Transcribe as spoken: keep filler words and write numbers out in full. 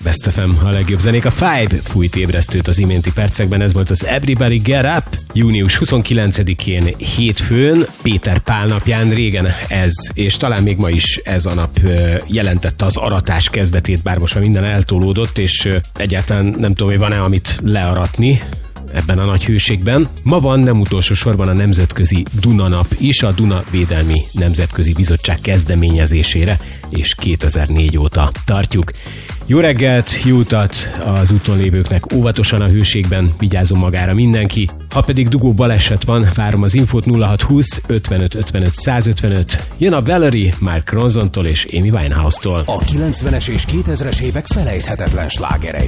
Best ef em, a legjobb zenék. A Five fújt ébresztőt az iménti percekben, ez volt az Everybody Get Up. június huszonkilencedikén hétfőn, Péter Pál napján, régen ez, és talán még ma is ez a nap jelentette az aratás kezdetét, bár most már minden eltolódott, és egyáltalán nem tudom, hogy van-e amit learatni ebben a nagy hőségben. Ma van nem utolsó sorban a Nemzetközi Duna nap is, a Duna Védelmi Nemzetközi Bizottság kezdeményezésére, és kétezer-négy óta tartjuk. Jó reggelt, jó utat az úton lévőknek, óvatosan a hőségben, vigyázzon magára mindenki. Ha pedig dugó baleset van, várom az infót nulla hat húsz ötvenöt ötvenöt százötvenöt. Jön a Valerie, Mark Ronsontól és Amy Winehouse-tól. A kilencvenes és kétezres évek felejthetetlen slágerei.